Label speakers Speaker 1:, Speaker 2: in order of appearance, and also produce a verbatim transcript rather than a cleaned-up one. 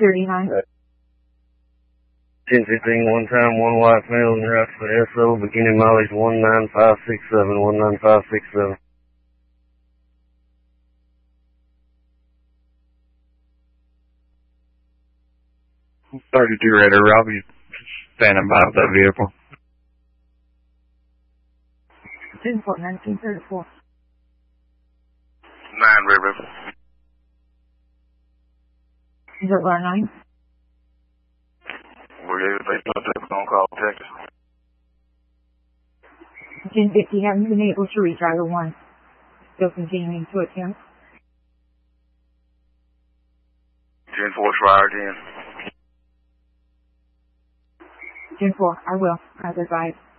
Speaker 1: thirty-nine.
Speaker 2: ten fifteen, one time, one white male in route for S O, beginning mileage one nine five six seven, one nine five six seven.
Speaker 3: thirty-two Raider, I'll be standing by with that vehicle.
Speaker 1: ten four, nineteen thirty-four.
Speaker 4: nine River.
Speaker 1: zero bar nine.
Speaker 4: We're going to call Texas.
Speaker 1: ten fifty, haven't been able to reach either one. Still continuing to attempt.
Speaker 4: ten four, Schreier ten.
Speaker 1: ten four, I will, as advised.